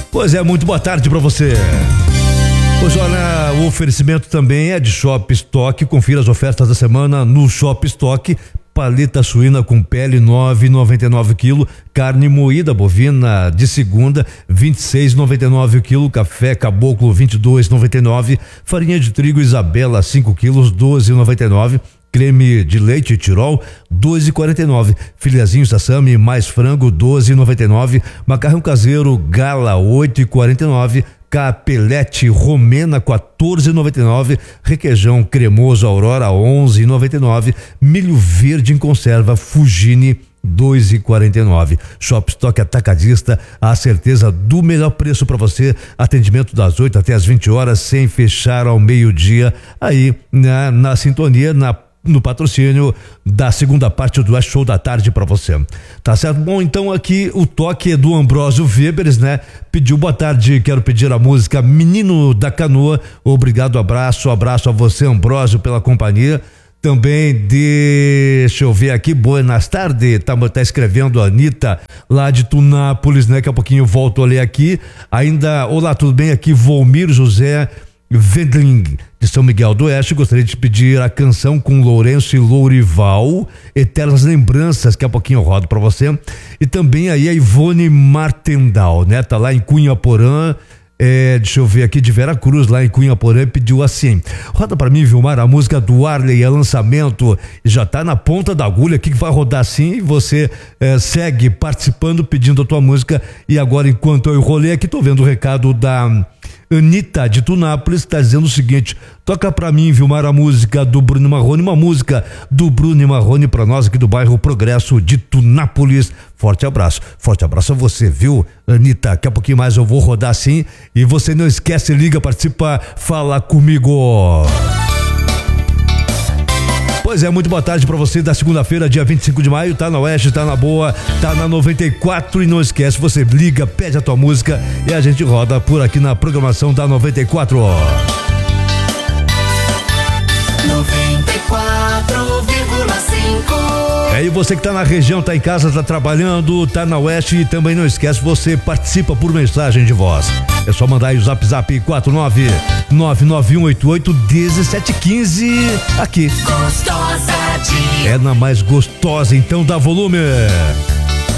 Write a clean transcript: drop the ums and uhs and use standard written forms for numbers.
Pois é, muito boa tarde pra você. Pois olha, o oferecimento também é de Shop Stock. Confira as ofertas da semana no Shop Stock. Paleta suína com pele 9,99 kg, carne moída bovina de segunda 26,99 kg, café caboclo 22,99, farinha de trigo Isabela 5 kg 12,99, creme de leite Tirol 2,49, filhazinho Sassami mais frango 12,99, macarrão caseiro Gala 8,49, capelete romena 14,99, requeijão cremoso Aurora 11,99, milho verde em conserva Fugini 2,49. Shop Stock Atacadista, a certeza do melhor preço para você. Atendimento das 8 até as 20 horas, sem fechar ao meio-dia. Aí na sintonia, no patrocínio da segunda parte do Show da Tarde pra você. Tá certo? Bom, então aqui o toque é do Ambrósio Weberes, né? Pediu boa tarde, quero pedir a música Menino da Canoa. Obrigado, abraço a você, Ambrósio, pela companhia. Também deixa eu ver aqui, buenas tardes, tá escrevendo a Anitta lá de Tunápolis, né? Daqui a pouquinho eu volto a ler aqui. Ainda, olá, tudo bem? Aqui Volmir José Vedling, de São Miguel do Oeste. Gostaria de pedir a canção com Lourenço e Lourival, Eternas Lembranças, que a pouquinho eu rodo pra você. E também aí a Ivone Martendal, né? Tá lá em Cunhaporã, deixa eu ver aqui, de Veracruz, lá em Cunhaporã, pediu assim: roda pra mim, Vilmar, a música do Arley, é lançamento, já tá na ponta da agulha aqui, que vai rodar sim, e você segue participando, pedindo a tua música. E agora, enquanto eu rolei aqui, tô vendo o recado da Anitta de Tunápolis, tá dizendo o seguinte: toca pra mim, Vilmar, a música do Bruno Marrone, uma música do Bruno Marrone pra nós aqui do bairro Progresso de Tunápolis. Forte abraço a você, viu, Anitta? Daqui a pouquinho mais eu vou rodar sim, e você não esquece, liga, participa, fala comigo. Pois é, muito boa tarde pra você da segunda-feira, dia 25 de maio, tá na Oeste, tá na Boa, tá na 94, e não esquece, você liga, pede a tua música e a gente roda por aqui na programação da 94. 94,5. E você que tá na região, tá em casa, tá trabalhando, tá na Oeste, e também não esquece, você participa por mensagem de voz. É só mandar aí o zap 49991881715 aqui. Gostosa de... É na mais gostosa, então dá volume.